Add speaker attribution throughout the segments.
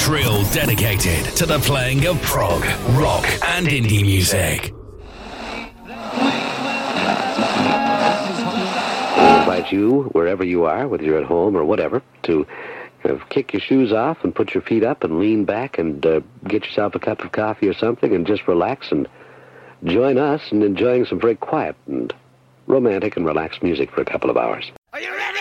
Speaker 1: Trill dedicated to the playing of prog, rock and indie music.
Speaker 2: I invite you, wherever you are, whether you're at home or whatever, to kick your shoes off and put your feet up and lean back and get yourself a cup of coffee or something and just relax and join us in enjoying some very quiet and romantic and relaxed music for a couple of hours.
Speaker 3: Are you ready?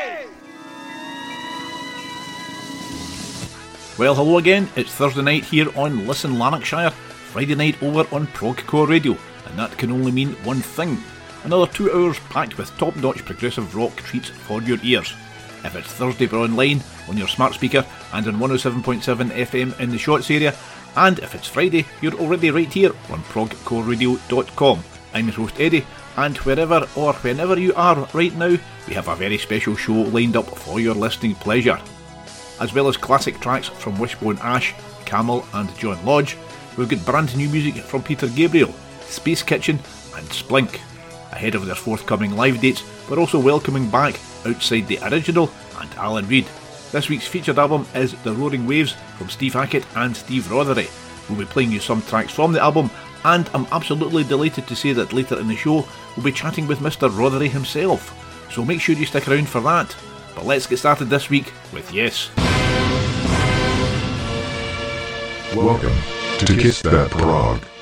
Speaker 4: Well, hello again. It's Thursday night here on Listen Lanarkshire, Friday night over on Progcore Radio, and that can only mean one thing. Another 2 hours packed with top-notch progressive rock treats for your ears. If it's Thursday, we're online on your smart speaker and on 107.7 FM in the Shorts area, and if it's Friday, you're already right here on progcoreradio.com. I'm your host Eddie, and wherever or whenever you are right now, we have a very special show lined up for your listening pleasure. As well as classic tracks from Wishbone Ash, Camel and John Lodge, we've got brand new music from Peter Gabriel, Space Kitchen and Splink. Ahead of their forthcoming live dates, we're also welcoming back Outside the Original and Alan Reid. This week's featured album is The Roaring Waves from Steve Hackett and Steve Rothery. We'll be playing you some tracks from the album, and I'm absolutely delighted to say that later in the show we'll be chatting with Mr. Rothery himself. So make sure you stick around for that. But let's get started this week with Yes.
Speaker 5: Welcome to Kiss That Prog.